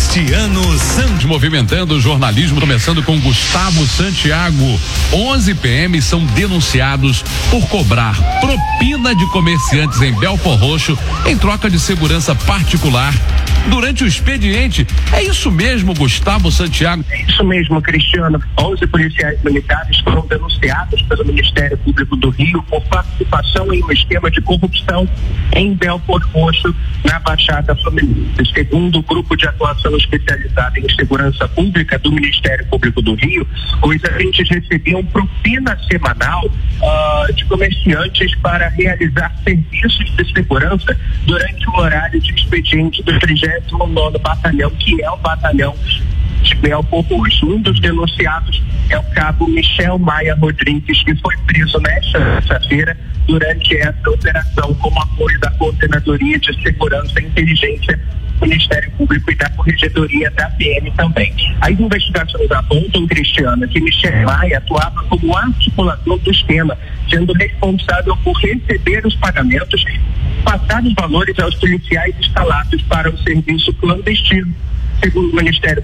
Cristiano Santos. Movimentando o jornalismo, começando com Gustavo Santiago. 11 PMs são denunciados por cobrar propina de comerciantes em Belford Roxo em troca de segurança particular durante o expediente. É isso mesmo, Gustavo Santiago? É isso mesmo, Cristiano. 11 policiais militares foram denunciados pelo Ministério Público do Rio por participação em um esquema de corrupção em Belford Roxo, na Baixada Fluminense. Segundo o Grupo de Atuação Especializada em Segurança Pública do Ministério Público do Rio, os agentes recebiam propina semanal de comerciantes para realizar serviços de segurança durante o horário de expediente do 39º Batalhão, que é o batalhão de Belford Roxo. Um dos denunciados é o cabo Michel Maia Rodrigues, que foi preso nesta terça-feira durante essa operação como apoio da Coordenadoria de Segurança e Inteligência do Ministério Público e da Corregedoria da PM também. As investigações apontam, Cristiano, que Michel Maia atuava como articulador do esquema, sendo responsável por receber os pagamentos e passar os valores aos policiais instalados para o serviço clandestino. Segundo o Ministério